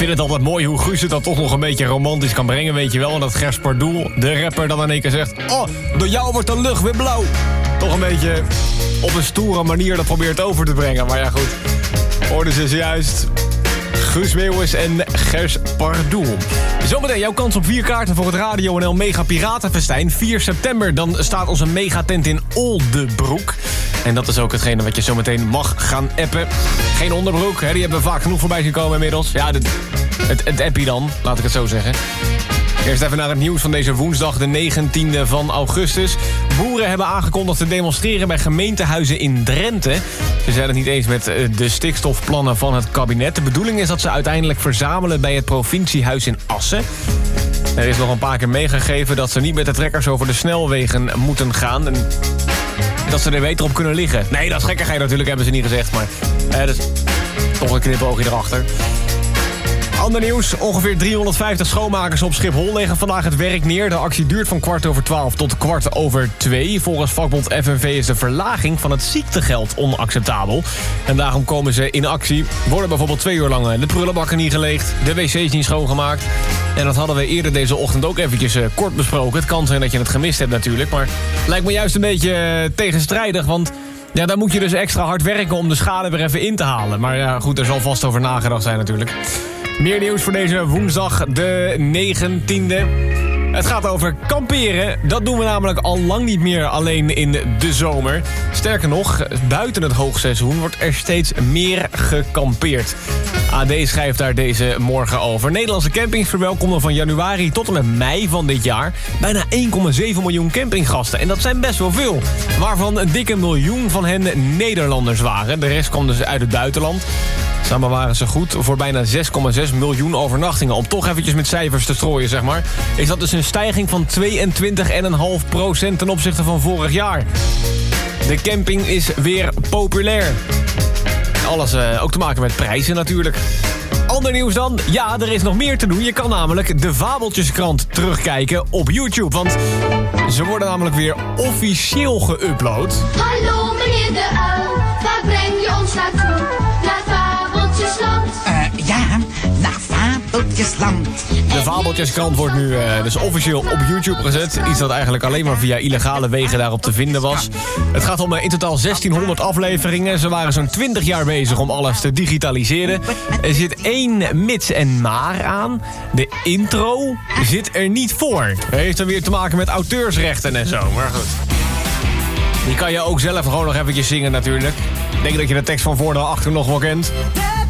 vind het altijd mooi hoe Guus het dan toch nog een beetje romantisch kan brengen, weet je wel. En dat Gers Pardoel, de rapper, dan in één keer zegt... Oh, door jou wordt de lucht weer blauw. Toch een beetje op een stoere manier dat probeert over te brengen. Maar ja, goed. Hoorden ze zojuist... Guus Meeuwis en Gers Pardoel. Zometeen jouw kans op 4 kaarten voor het Radio NL Mega Piratenfestijn. 4 september, dan staat onze megatent in Oldebroek. En dat is ook hetgene wat je zometeen mag gaan appen. Geen onderbroek, hè? Die hebben we vaak genoeg voorbij zien komen inmiddels. Ja, het appie dan, laat ik het zo zeggen. Eerst even naar het nieuws van deze woensdag, de 19e van augustus. Boeren hebben aangekondigd te demonstreren bij gemeentehuizen in Drenthe. Ze zijn het niet eens met de stikstofplannen van het kabinet. De bedoeling is dat ze uiteindelijk verzamelen bij het provinciehuis in Assen. Er is nog een paar keer meegegeven dat ze niet met de trekkers over de snelwegen moeten gaan. En dat ze er beter op kunnen liggen. Nee, dat is gekkigheid natuurlijk, hebben ze niet gezegd. Maar dat is toch een knipoogje erachter. Ander nieuws. Ongeveer 350 schoonmakers op Schiphol leggen vandaag het werk neer. De actie duurt van 11:15 tot 2:15. Volgens vakbond FNV is de verlaging van het ziektegeld onacceptabel. En daarom komen ze in actie. Worden bijvoorbeeld 2 uur lang de prullenbakken niet geleegd. De wc's niet schoongemaakt. En dat hadden we eerder deze ochtend ook eventjes kort besproken. Het kan zijn dat je het gemist hebt natuurlijk. Maar lijkt me juist een beetje tegenstrijdig, want... Ja, dan moet je dus extra hard werken om de schade weer even in te halen. Maar ja, goed, er zal vast over nagedacht zijn natuurlijk. Meer nieuws voor deze woensdag, de 19e. Het gaat over kamperen. Dat doen we namelijk al lang niet meer alleen in de zomer. Sterker nog, buiten het hoogseizoen wordt er steeds meer gekampeerd. AD schrijft daar deze morgen over. Nederlandse campings verwelkomden van januari tot en met mei van dit jaar... bijna 1,7 miljoen campinggasten. En dat zijn best wel veel. Waarvan een dikke 1 miljoen van hen Nederlanders waren. De rest kwam dus uit het buitenland. Samen waren ze goed voor bijna 6,6 miljoen overnachtingen. Om toch eventjes met cijfers te strooien, zeg maar. Is dat dus een stijging van 22,5% ten opzichte van vorig jaar. De camping is weer populair. Alles ook te maken met prijzen natuurlijk. Ander nieuws dan? Ja, er is nog meer te doen. Je kan namelijk de Fabeltjeskrant terugkijken op YouTube. Want ze worden namelijk weer officieel geüpload. Hallo meneer de uil, waar breng je ons naartoe? Naar Fabeltjesland. Ja, naar Fabeltjesland. De Fabeltjeskrant wordt nu dus officieel op YouTube gezet. Iets dat eigenlijk alleen maar via illegale wegen daarop te vinden was. Het gaat om in totaal 1600 afleveringen. Ze waren zo'n 20 jaar bezig om alles te digitaliseren. Er zit 1 mits en maar aan. De intro zit er niet voor. Het heeft dan weer te maken met auteursrechten en zo. Maar goed. Die kan je ook zelf gewoon nog eventjes zingen natuurlijk. Ik denk dat je de tekst van voor naar achter nog wel kent.